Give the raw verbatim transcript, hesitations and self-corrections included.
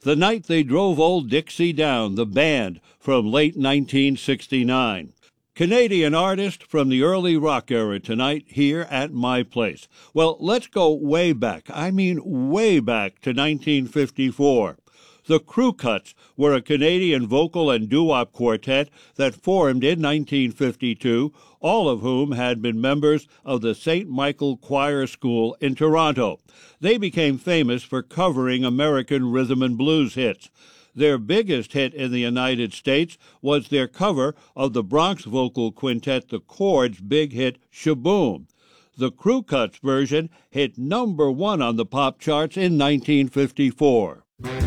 The Night They Drove Old Dixie Down, the band, from late nineteen sixty-nine. Canadian artist from the early rock era tonight here at my place. Well, let's go way back. I mean way back to nineteen fifty-four. The Crew Cuts were a Canadian vocal and doo-wop quartet that formed in nineteen fifty-two, all of whom had been members of the Saint Michael Choir School in Toronto. They became famous for covering American rhythm and blues hits. Their biggest hit in the United States was their cover of the Bronx vocal quintet The Chords' big hit Shaboom. The Crew Cuts version hit number one on the pop charts in nineteen fifty-four.